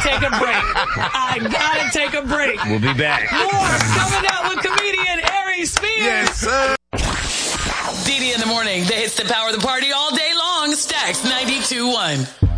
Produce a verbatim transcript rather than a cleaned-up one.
gotta take a break. I gotta take a break. We'll be back. More coming out with comedian Ari Spears. Yes, sir. D D in the morning. The hits that power the party all day long. Stacks ninety-two point one.